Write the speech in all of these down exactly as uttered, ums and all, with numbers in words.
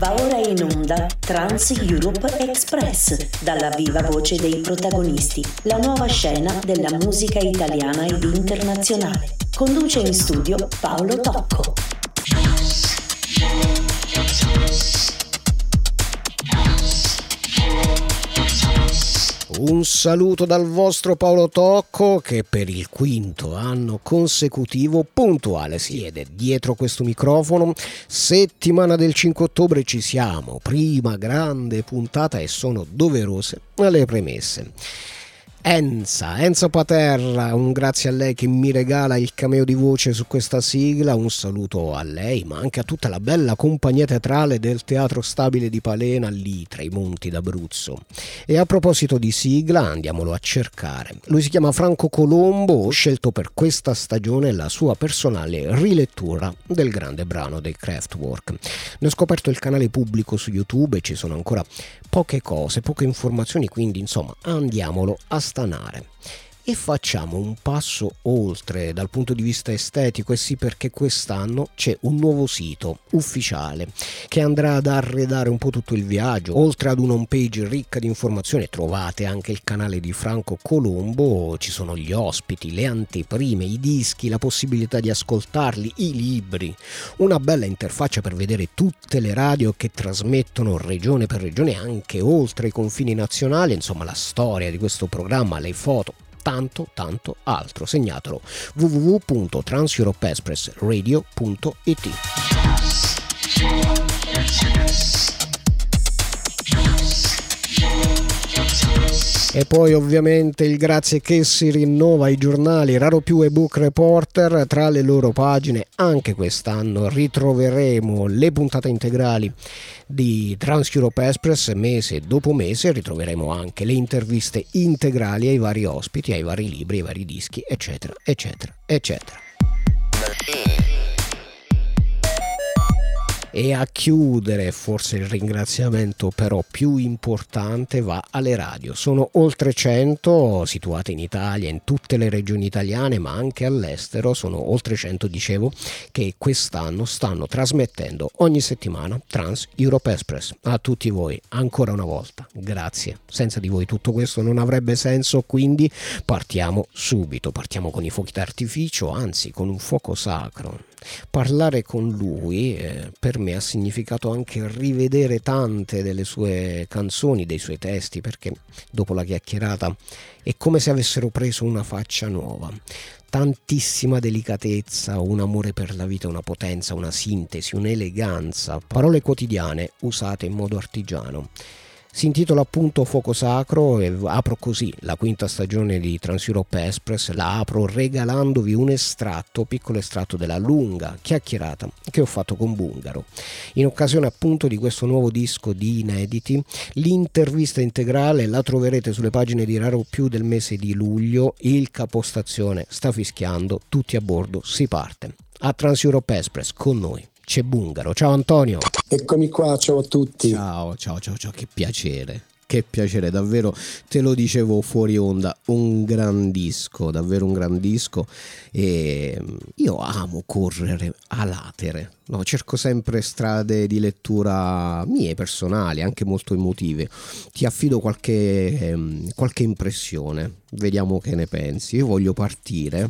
Va ora in onda Trans Europe Express, dalla viva voce dei protagonisti, la nuova scena della musica italiana ed internazionale. Conduce in studio Paolo Tocco. Un saluto dal vostro Paolo Tocco, che per il quinto anno consecutivo puntuale siede dietro questo microfono. Settimana del cinque ottobre ci siamo, prima grande puntata e sono doverose le premesse. Enza, Enza Paterra, un grazie a lei che mi regala il cameo di voce su questa sigla, un saluto a lei ma anche a tutta la bella compagnia teatrale del Teatro Stabile di Palena, lì tra i monti d'Abruzzo. E a proposito di sigla, andiamolo a cercare. Lui si chiama Franco Colombo, ho scelto per questa stagione la sua personale rilettura del grande brano dei Kraftwerk. Ne ho scoperto il canale pubblico su YouTube e ci sono ancora poche cose, poche informazioni, quindi insomma andiamolo a stanare. E facciamo un passo oltre dal punto di vista estetico, e sì, perché quest'anno c'è un nuovo sito ufficiale che andrà ad arredare un po' tutto il viaggio. Oltre ad una home page ricca di informazioni trovate anche il canale di Franco Colombo, ci sono gli ospiti, le anteprime, i dischi, la possibilità di ascoltarli, i libri, una bella interfaccia per vedere tutte le radio che trasmettono regione per regione anche oltre i confini nazionali, insomma la storia di questo programma, le foto, tanto tanto altro. Segnatelo: w w w punto trans europe express radio punto i t. E poi ovviamente il grazie che si rinnova ai giornali Raro Più e Book Reporter. Tra le loro pagine anche quest'anno ritroveremo le puntate integrali di Trans Europe Express mese dopo mese, ritroveremo anche le interviste integrali ai vari ospiti, ai vari libri, ai vari dischi, eccetera eccetera eccetera. E a chiudere, forse il ringraziamento però più importante va alle radio. Sono oltre cento situate in Italia, in tutte le regioni italiane, ma anche all'estero. Sono oltre cento, dicevo, che quest'anno stanno trasmettendo ogni settimana Trans Europe Express. A tutti voi, ancora una volta, grazie. Senza di voi tutto questo non avrebbe senso, quindi partiamo subito. Partiamo con i fuochi d'artificio, anzi con un fuoco sacro. Parlare con lui eh, per me ha significato anche rivedere tante delle sue canzoni, dei suoi testi, perché dopo la chiacchierata è come se avessero preso una faccia nuova. Tantissima delicatezza, un amore per la vita, una potenza, una sintesi, un'eleganza, parole quotidiane usate in modo artigiano. Si intitola appunto Fuoco Sacro e apro così la quinta stagione di Trans Europe Express. La apro regalandovi un estratto, piccolo estratto della lunga chiacchierata che ho fatto con Bungaro in occasione appunto di questo nuovo disco di inediti. L'intervista integrale la troverete sulle pagine di Raro Più del mese di luglio. Il capostazione sta fischiando, tutti a bordo, si parte. A Trans Europe Express con noi c'è Bungaro. Ciao Antonio. Eccomi qua, ciao a tutti. Ciao, ciao, ciao, ciao, che piacere, che piacere, davvero, te lo dicevo fuori onda, un gran disco, davvero un gran disco. E io amo correre a latere, no? Cerco sempre strade di lettura mie, personali, anche molto emotive. Ti affido qualche, ehm, qualche impressione, vediamo che ne pensi. Io voglio partire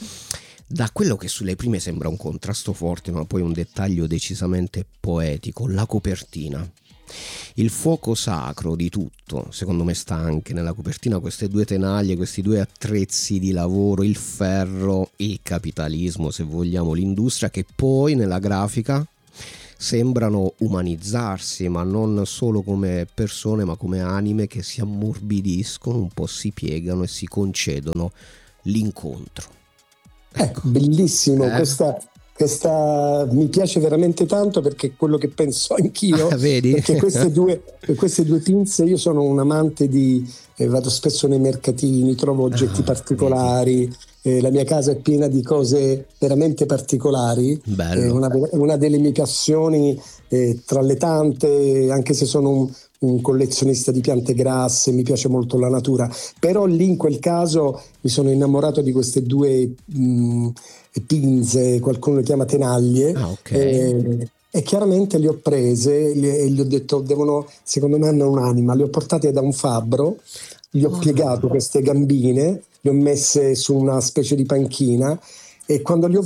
da quello che sulle prime sembra un contrasto forte, ma poi un dettaglio decisamente poetico, la copertina. Il fuoco sacro di tutto, secondo me, sta anche nella copertina, queste due tenaglie, questi due attrezzi di lavoro, il ferro, il capitalismo, se vogliamo, l'industria, che poi nella grafica sembrano umanizzarsi, ma non solo come persone, ma come anime che si ammorbidiscono, un po' si piegano e si concedono l'incontro. Ecco. Eh, bellissimo, eh. questa, questa mi piace veramente tanto, perché è quello che penso anch'io. Ah, vedi? Perché queste due, queste due pinze, io sono un amante di, eh, vado spesso nei mercatini, trovo oggetti ah, particolari, eh, la mia casa è piena di cose veramente particolari. Bello. È una, una delle mie passioni, eh, tra le tante, anche se sono un un collezionista di piante grasse, mi piace molto la natura, però lì in quel caso mi sono innamorato di queste due mh, pinze, qualcuno le chiama tenaglie, ah, okay. eh, E chiaramente le ho prese e gli ho detto, devono, secondo me hanno un'anima, le ho portate da un fabbro, gli ho oh. piegato queste gambine, le ho messe su una specie di panchina e quando le ho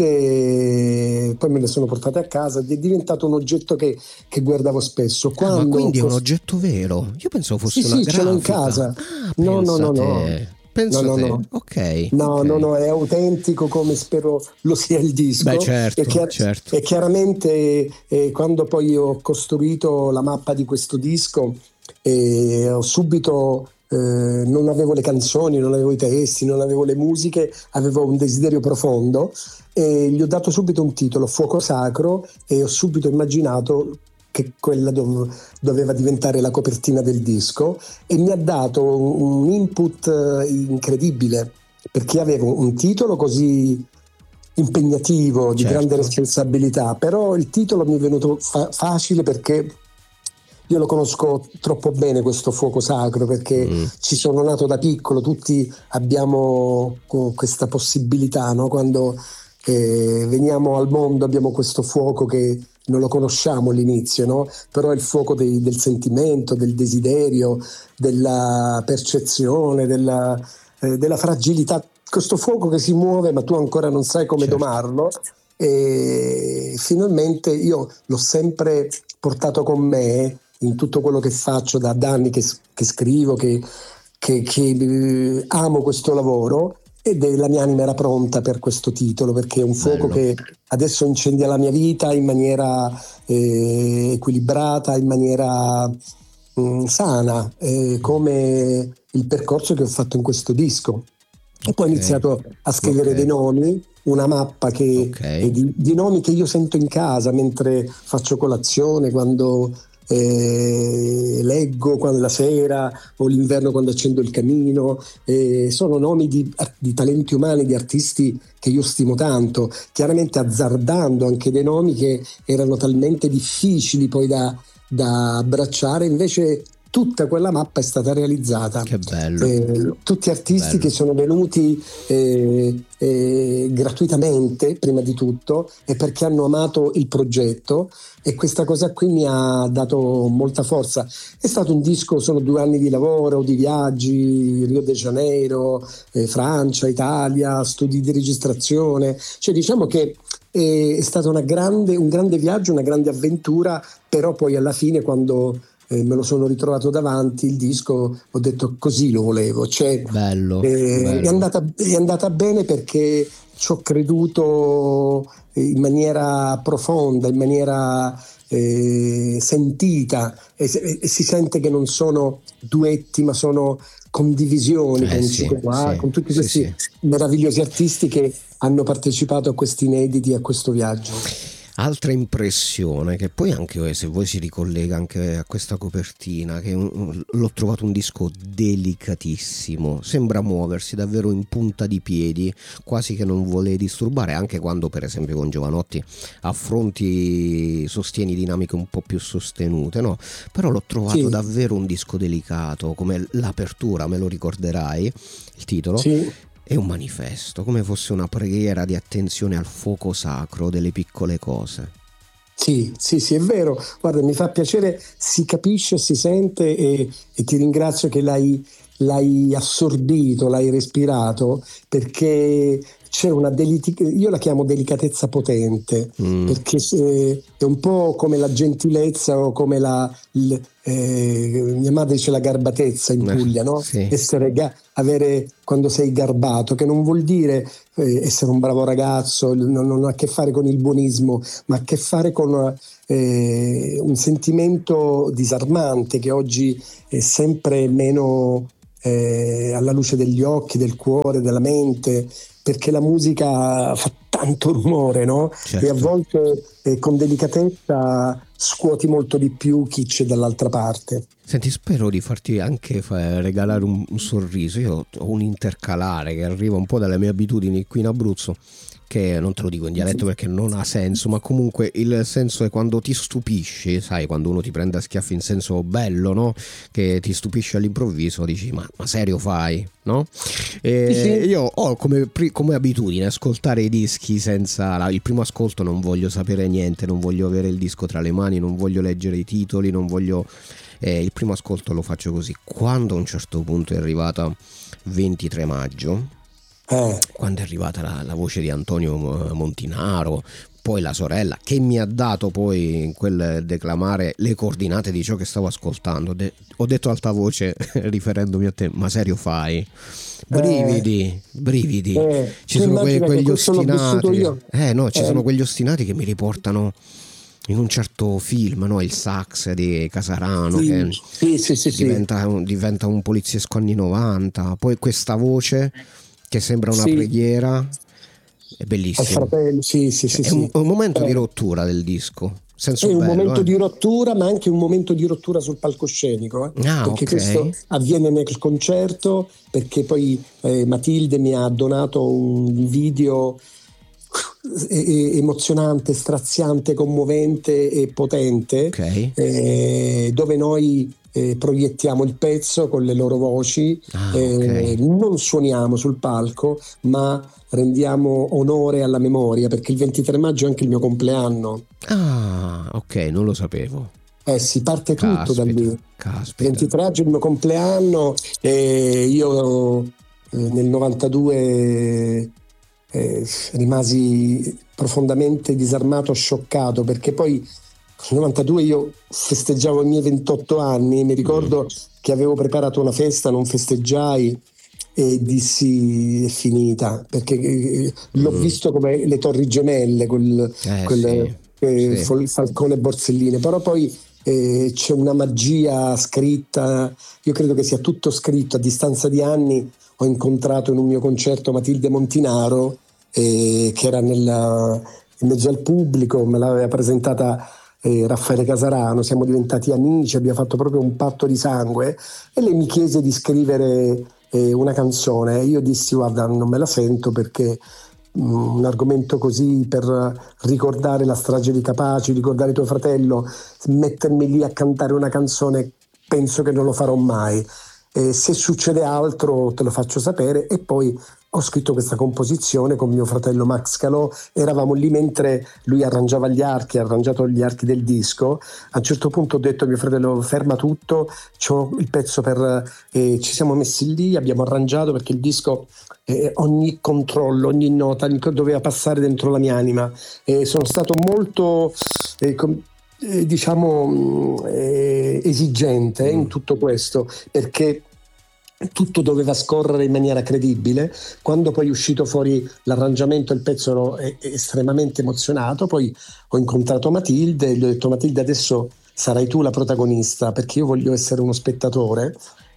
viste poi me le sono portate a casa ed è diventato un oggetto che, che guardavo spesso. Quando ah, ma quindi è un cos- oggetto vero? Io pensavo fosse sì, una sì, grafica. ce l'ho in casa. Ah, no, no, no, no. Penso no, no, te. no. Ok. No, okay. no, no, è autentico come spero lo sia il disco. Beh, certo, e, chiar- certo. e chiaramente eh, quando poi ho costruito la mappa di questo disco eh, ho subito eh, non avevo le canzoni, non avevo i testi, non avevo le musiche, avevo un desiderio profondo e gli ho dato subito un titolo, Fuoco Sacro, e ho subito immaginato che quella dov- doveva diventare la copertina del disco e mi ha dato un input incredibile perché avevo un titolo così impegnativo, di certo. grande responsabilità, però il titolo mi è venuto fa- facile perché io lo conosco troppo bene questo fuoco sacro perché mm. ci sono nato da piccolo, tutti abbiamo questa possibilità, no? Quando eh, veniamo al mondo abbiamo questo fuoco che non lo conosciamo all'inizio, no? Però è il fuoco dei, del sentimento, del desiderio, della percezione, della, eh, della fragilità. Questo fuoco che si muove ma tu ancora non sai come certo. domarlo e finalmente io l'ho sempre portato con me in tutto quello che faccio da, da anni che, che scrivo, che, che, che eh, amo questo lavoro. Ed la mia anima era pronta per questo titolo perché è un fuoco Bello. Che adesso incendia la mia vita in maniera eh, equilibrata, in maniera mh, sana, eh, come il percorso che ho fatto in questo disco. E poi okay. ho iniziato a scrivere okay. dei nomi, una mappa che, okay. di, di nomi che io sento in casa mentre faccio colazione, quando Eh, leggo quando la sera o l'inverno quando accendo il camino, eh, sono nomi di, di talenti umani, di artisti che io stimo tanto, chiaramente azzardando anche dei nomi che erano talmente difficili poi da, da abbracciare, invece tutta quella mappa è stata realizzata. Che bello. Eh, tutti artisti bello. Che sono venuti eh, eh, gratuitamente prima di tutto e perché hanno amato il progetto e questa cosa qui mi ha dato molta forza. È stato un disco, sono due anni di lavoro, di viaggi, Rio de Janeiro, eh, Francia, Italia, studi di registrazione, cioè diciamo che è stato una grande, un grande viaggio, una grande avventura, però poi alla fine quando Eh, me lo sono ritrovato davanti il disco, ho detto così lo volevo, cioè, bello, eh, bello. È, andata, è andata bene perché ci ho creduto in maniera profonda, in maniera eh, sentita e, e, e si sente che non sono duetti ma sono condivisioni eh, con sì, Chico Qua, sì, con tutti sì, questi sì. meravigliosi artisti che hanno partecipato a questi inediti, a questo viaggio. Altra impressione che poi anche se voi si ricollega anche a questa copertina, che un, l'ho trovato un disco delicatissimo, sembra muoversi davvero in punta di piedi, quasi che non vuole disturbare, anche quando per esempio con Jovanotti affronti, sostieni dinamiche un po' più sostenute, no? Però l'ho trovato sì. davvero un disco delicato, come l'apertura, me lo ricorderai, il titolo? Sì. È un manifesto, come fosse una preghiera di attenzione al fuoco sacro delle piccole cose. Sì, sì, sì, è vero. Guarda, mi fa piacere, si capisce, si sente e, e ti ringrazio che l'hai, l'hai assorbito, l'hai respirato, perché c'è una delica- io la chiamo delicatezza potente, mm. perché eh, è un po' come la gentilezza o come la il, eh, mia madre dice la garbatezza in Puglia, no? Sì. Essere ga- avere quando sei garbato, che non vuol dire eh, essere un bravo ragazzo, non, non ha a che fare con il buonismo, ma ha a che fare con eh, un sentimento disarmante che oggi è sempre meno eh, alla luce degli occhi, del cuore, della mente, perché la musica fa tanto rumore, no? Certo. E a volte eh, con delicatezza scuoti molto di più chi c'è dall'altra parte. Senti, spero di farti anche regalare un, un sorriso. Io ho un intercalare che arriva un po' dalle mie abitudini qui in Abruzzo, che non te lo dico in dialetto perché non ha senso, ma comunque il senso è quando ti stupisci, sai, quando uno ti prende a schiaffi in senso bello, no? Che ti stupisci all'improvviso, dici ma, ma serio fai, no? E sì. Io ho come, come abitudine ascoltare i dischi senza il primo ascolto, non voglio sapere niente, non voglio avere il disco tra le mani, non voglio leggere i titoli, non voglio eh, il primo ascolto lo faccio così. Quando a un certo punto è arrivata ventitré maggio, eh. quando è arrivata la, la voce di Antonio Montinaro, poi la sorella che mi ha dato poi in quel declamare le coordinate di ciò che stavo ascoltando, de- ho detto alta voce riferendomi a te, ma serio fai? Brividi, eh, brividi eh, ci sono que- quegli ostinati eh no ci eh. sono quegli ostinati che mi riportano in un certo film, no? Il sax di Casarano, sì, che sì, sì, sì, diventa, sì. diventa un poliziesco anni novanta, poi questa voce che sembra una sì. preghiera, è bellissimo. Fratello, sì, sì, cioè, sì, è un, sì. un momento eh. di rottura del disco. Senso è un bello, momento eh. di rottura, ma anche un momento di rottura sul palcoscenico, eh? ah, perché okay. questo avviene nel concerto, perché poi eh, Matilde mi ha donato un video emozionante, straziante, commovente e potente, okay. eh, dove noi eh, proiettiamo il pezzo con le loro voci, ah, eh, okay. non suoniamo sul palco, ma rendiamo onore alla memoria, perché il ventitré maggio è anche il mio compleanno. Ah, ok, non lo sapevo. Eh si parte caspita, tutto da lì. Caspita. ventitré maggio è il mio compleanno e io eh, nel novantadue eh, rimasi profondamente disarmato, scioccato, perché poi nel novantadue io festeggiavo i miei ventotto anni, mi ricordo mm. che avevo preparato una festa, non festeggiai e dissi è finita, perché l'ho mm. visto come le Torri Gemelle, quel, eh, quel sì, eh, sì. Falcone e Borselline, però poi eh, c'è una magia scritta, io credo che sia tutto scritto. A distanza di anni ho incontrato in un mio concerto Matilde Montinaro, eh, che era nella, in mezzo al pubblico, me l'aveva presentata eh, Raffaele Casarano, siamo diventati amici, abbiamo fatto proprio un patto di sangue e lei mi chiese di scrivere eh, una canzone. Io dissi guarda, non me la sento perché mh, un argomento così per ricordare la strage di Capaci, ricordare tuo fratello, mettermi lì a cantare una canzone penso che non lo farò mai. Eh, se succede altro te lo faccio sapere. E poi ho scritto questa composizione con mio fratello Max Calò, eravamo lì mentre lui arrangiava gli archi, ha arrangiato gli archi del disco. A un certo punto ho detto a mio fratello ferma tutto, c'ho il pezzo per... Eh, ci siamo messi lì, abbiamo arrangiato perché il disco, eh, ogni controllo, ogni nota doveva passare dentro la mia anima. Eh, sono stato molto... Eh, com- Eh, diciamo eh, esigente mm. in tutto questo, perché tutto doveva scorrere in maniera credibile. Quando poi è uscito fuori l'arrangiamento, il pezzo ero eh, estremamente emozionato. Poi ho incontrato Matilde e gli ho detto Matilde adesso sarai tu la protagonista, perché io voglio essere uno spettatore,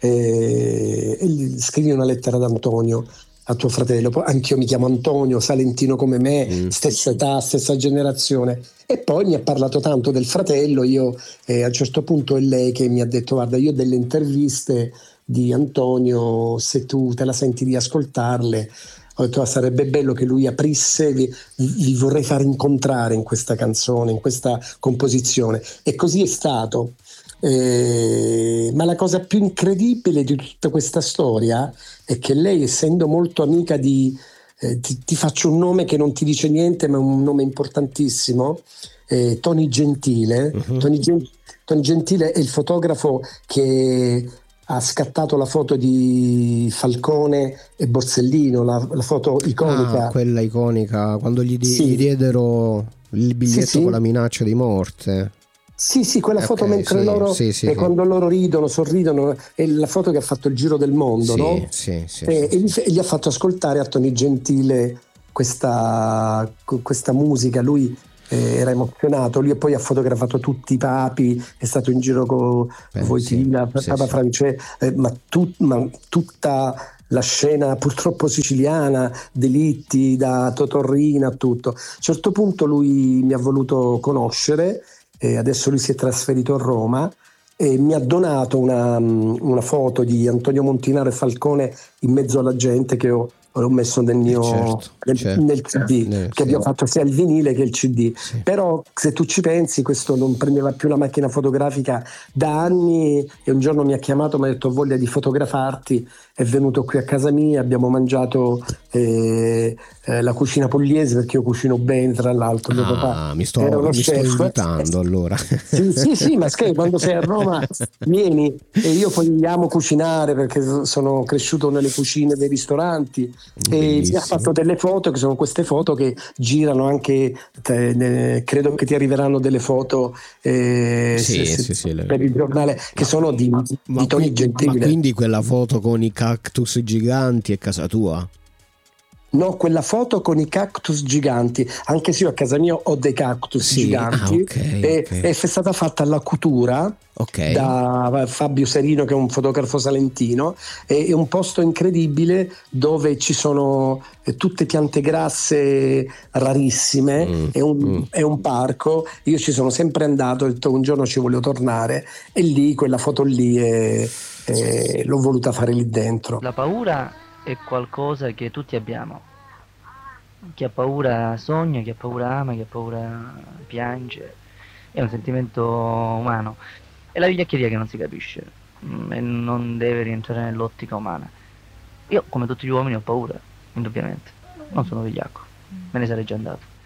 eh, e gli scrivi una lettera ad Antonio, a tuo fratello. Anch'io mi chiamo Antonio, salentino come me, mm. stessa età, stessa generazione. E poi mi ha parlato tanto del fratello. Io eh, a un certo punto è lei che mi ha detto guarda, io delle interviste di Antonio, se tu te la senti di ascoltarle, ho detto ah, sarebbe bello che lui aprisse, vi, vi vorrei far incontrare in questa canzone, in questa composizione. E così è stato. Eh, ma la cosa più incredibile di tutta questa storia è che lei, essendo molto amica di eh, ti, ti faccio un nome che non ti dice niente ma è un nome importantissimo, eh, Tony Gentile. uh-huh. Tony, Gen- Tony Gentile è il fotografo che ha scattato la foto di Falcone e Borsellino, la, la foto iconica. Ah, quella iconica, quando gli, di- sì. gli diedero il biglietto sì, sì. con la minaccia di morte. Sì, sì, quella foto okay, mentre sì, loro, sì, sì, eh, sì. quando loro ridono, sorridono, è la foto che ha fatto il giro del mondo, sì, no? Sì, sì, e, sì, e, gli, sì. e gli ha fatto ascoltare a Tony Gentile questa, questa musica. Lui eh, era emozionato, lui poi ha fotografato tutti i papi, è stato in giro con eh, Wojtyla, sì, Papa sì, Francesco, eh, ma, tu, ma tutta la scena purtroppo siciliana, delitti da Totorrina, tutto. A un certo punto lui mi ha voluto conoscere. E adesso lui si è trasferito a Roma e mi ha donato una, una foto di Antonio Montinaro e Falcone in mezzo alla gente che ho l'ho messo nel mio certo, nel, certo. nel C D, Nel, che sì. abbiamo fatto sia il vinile che il C D. Sì. Però se tu ci pensi, questo non prendeva più la macchina fotografica da anni e un giorno mi ha chiamato, mi ha detto: ho voglia di fotografarti, è venuto qui a casa mia, abbiamo mangiato eh, eh, la cucina pugliese, perché io cucino bene, tra l'altro mio Ah, papà mi sto, era uno mi sto chef. invitando allora. Sì, sì, sì, ma scherzi, quando sei a Roma vieni, e io poi amo cucinare perché sono cresciuto nelle cucine dei ristoranti, e mi ha Bellissimo. fatto delle foto che sono queste foto che girano anche, te, ne- credo che ti arriveranno delle foto eh, Sì, se- se- sì, sì, le- per il giornale, che Ma- sono di, ma, di Tony qui- ma Gentile. quindi quella foto con i cactus giganti è casa tua? No, quella foto con i cactus giganti, anche se io a casa mia ho dei cactus Sì, giganti, ah, ok, e, ok. è stata fatta alla Cutura Ok. da Fabio Serino, che è un fotografo salentino. È, è un posto incredibile dove ci sono eh, tutte piante grasse rarissime, Mm, è, un, mm. è un parco, io ci sono sempre andato, ho detto un giorno ci voglio tornare, e lì quella foto lì è- è- l'ho voluta fare lì dentro. La paura è qualcosa che tutti abbiamo. Chi ha paura sogna, chi ha paura ama, chi ha paura piange. È un sentimento umano. È la vigliaccheria che non si capisce mm, e non deve rientrare nell'ottica umana. Io, come tutti gli uomini, ho paura, indubbiamente. Non sono vigliacco, me ne sarei già andato.